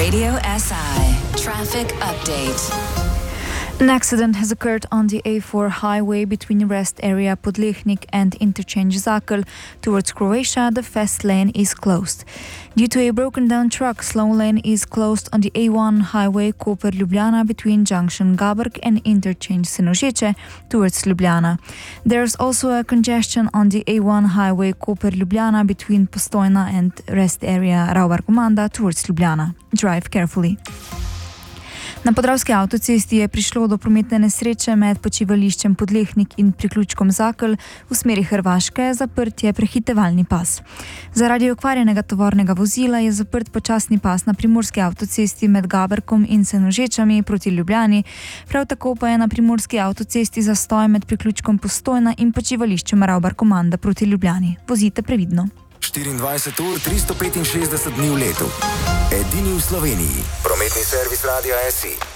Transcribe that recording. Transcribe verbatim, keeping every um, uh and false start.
Radio S I Traffic Update. An accident has occurred on the A four highway between rest area Podlehnik and interchange Zakl towards Croatia. The fast lane is closed. Due to a broken down truck, slow lane is closed on the A one highway Koper-Ljubljana between junction Gaberg and interchange Senožeče towards Ljubljana. There's also a congestion on the A one highway Koper-Ljubljana between Postojna and rest area Ravbar-Komanda towards Ljubljana. Drive carefully. Na Podravski avtocesti je prišlo do prometne nesreče med počivališčem Podlehnik in priključkom Zakl v smeri Hrvaške. Zaprt je prehitevalni pas. Zaradi okvarjenega tovornega vozila je zaprt počasni pas na primorski avtocesti med Gaberkom in Senožečami proti Ljubljani. Prav tako pa je na primorski avtocesti zastoj med priključkom Postojna in počivališčem Ravbar-Komanda proti Ljubljani. Vozite previdno. štiriindvajset ur, tristo petinšestdeset dni v letu. Edini v Sloveniji. Prometni servis Radia S I.